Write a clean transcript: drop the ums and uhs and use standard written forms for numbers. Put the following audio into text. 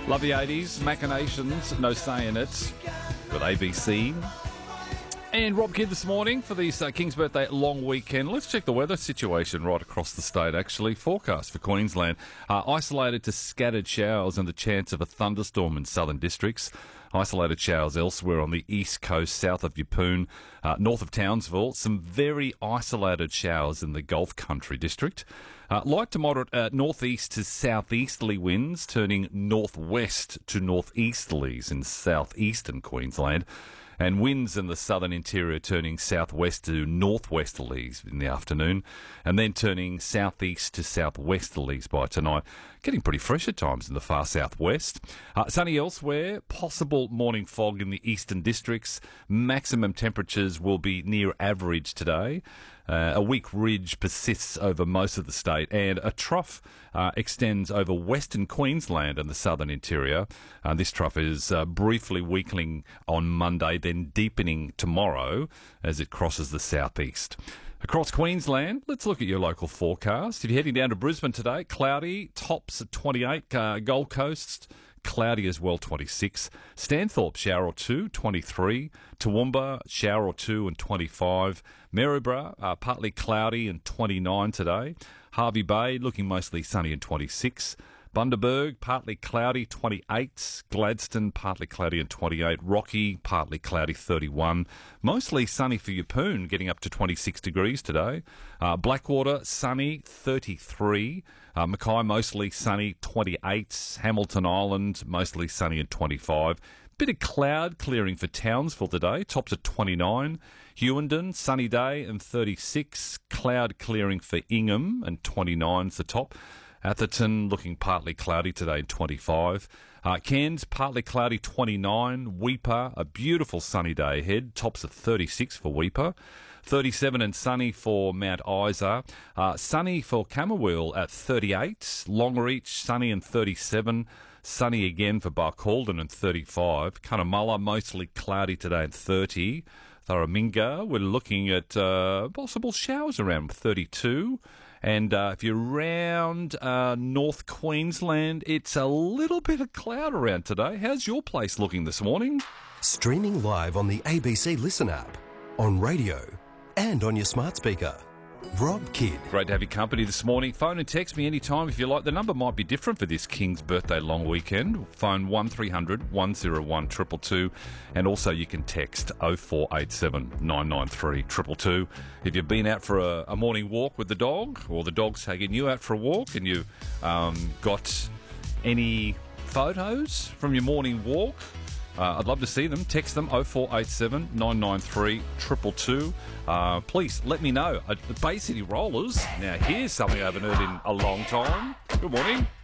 Love the 80s, Machinations, No Saying It, with ABC. And Rob Kidd this morning for the King's Birthday long weekend. Let's check the weather situation right across the state, actually. Forecast for Queensland. Isolated to scattered showers and the chance of a thunderstorm in southern districts. Isolated showers elsewhere on the east coast, south of Yeppoon, north of Townsville. Some very isolated showers in the Gulf Country district. Light to moderate northeast to southeasterly winds, turning northwest to northeasterlies in southeastern Queensland. And winds in the southern interior turning southwest to northwesterlies in the afternoon, and then turning southeast to southwesterlies by tonight. Getting pretty fresh at times in the far southwest. Sunny elsewhere, possible morning fog in the eastern districts. Maximum temperatures will be near average today. A weak ridge persists over most of the state, and a trough extends over western Queensland and the southern interior. This trough is briefly weakening on Monday, then deepening tomorrow as it crosses the southeast. Across Queensland, let's look at your local forecast. If you're heading down to Brisbane today, cloudy, tops at 28, Gold Coast, cloudy as well, 26. Stanthorpe, shower or two, 23. Toowoomba, shower or two and 25. Maryborough, partly cloudy and 29 today. Hervey Bay, looking mostly sunny and 26. Bundaberg, partly cloudy, 28. Gladstone, partly cloudy and 28. Rocky, partly cloudy, 31. Mostly sunny for Yeppoon, getting up to 26 degrees today. Blackwater, sunny, 33. Mackay, mostly sunny, 28. Hamilton Island, mostly sunny and 25. Bit of cloud clearing for Townsville today, tops at 29. Hughenden, sunny day and 36. Cloud clearing for Ingham and 29 is the top. Atherton looking partly cloudy today, 25. Cairns, partly cloudy, 29. Weipa, a beautiful sunny day ahead. Tops at 36 for Weipa. 37 and sunny for Mount Isa. Sunny for Camberwell at 38. Longreach, sunny and 37. Sunny again for Barcaldine and 35. Cunnamulla, mostly cloudy today and 30. Thurraminga, we're looking at possible showers around 32. And if you're around North Queensland, it's a little bit of cloud around today. How's your place looking this morning? Streaming live on the ABC Listen app, on radio, and on your smart speaker. Rob Kidd. Great to have your company this morning. Phone and text me anytime if you like. The number might be different for this King's Birthday long weekend. Phone 1300 101 222, and also you can text 0487 993 222. If you've been out for a morning walk with the dog, or the dog's taking you out for a walk, and you've got any photos from your morning walk, I'd love to see them. Text them 0487 993 222. Please let me know. Bay City Rollers. Now here's something I haven't heard in a long time. Good morning.